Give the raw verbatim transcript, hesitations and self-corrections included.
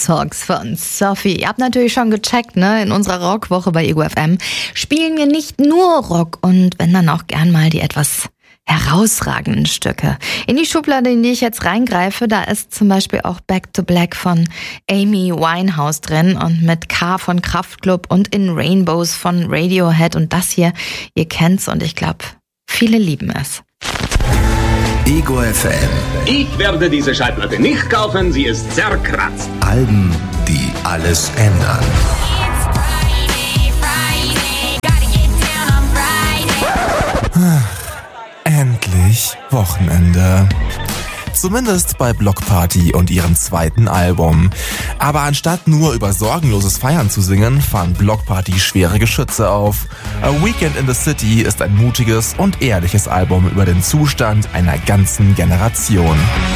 Songs von Sophie. Ihr habt natürlich schon gecheckt, ne? In unserer Rockwoche bei Ego F M spielen wir nicht nur Rock und wenn dann auch gern mal die etwas herausragenden Stücke. In die Schublade, in die ich jetzt reingreife, da ist zum Beispiel auch Back to Black von Amy Winehouse drin und mit K von Kraftklub und In Rainbows von Radiohead. Und das hier, ihr kennt's und ich glaube, viele lieben es. Ego F M. Ich werde diese Schallplatte nicht kaufen, sie ist zerkratzt. Alben, die alles ändern. Endlich Wochenende. Zumindest bei Block Party und ihrem zweiten Album. Aber anstatt nur über sorgenloses Feiern zu singen, fahren Block Party schwere Geschütze auf. A Weekend in the City ist ein mutiges und ehrliches Album über den Zustand einer ganzen Generation.